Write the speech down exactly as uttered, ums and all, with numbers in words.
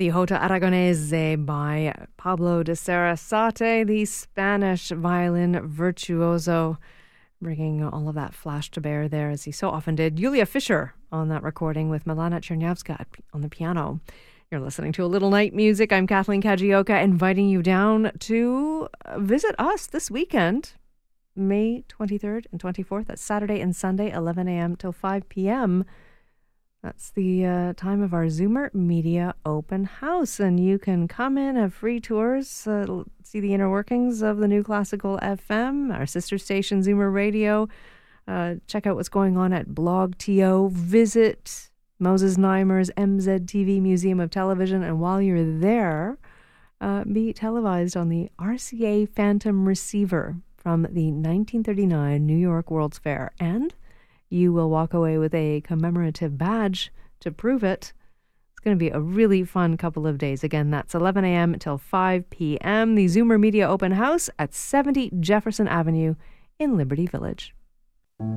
The Jota Aragonese by Pablo de Sarasate, the Spanish violin virtuoso, bringing all of that flash to bear there, as he so often did. Julia Fischer on that recording with Milana Chernyavska on the piano. You're listening to A Little Night Music. I'm Kathleen Kajioka, inviting you down to visit us this weekend, May twenty-third and twenty-fourth. That's Saturday and Sunday, eleven a.m. till five p.m. That's the uh, time of our Zoomer Media Open House, and you can come in, have free tours, uh, see the inner workings of the New Classical F M, our sister station Zoomer Radio, uh, check out what's going on at Blog dot to, visit Moses Neimer's M Z T V Museum of Television, and while you're there, uh, be televised on the R C A Phantom Receiver from the nineteen thirty-nine New York World's Fair, and you will walk away with a commemorative badge to prove it. It's going to be a really fun couple of days. Again, that's eleven a.m. until five p.m. The Zoomer Media Open House at seventy Jefferson Avenue in Liberty Village.